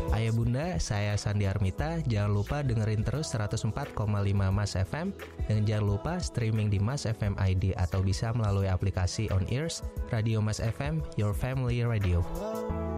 Ayah bunda, saya Sandi Armita. Jangan lupa dengerin terus 104,5 Mas FM. Dan jangan lupa streaming di Mas FM ID atau bisa melalui aplikasi On Ears, Radio Mas FM, Your Family Radio.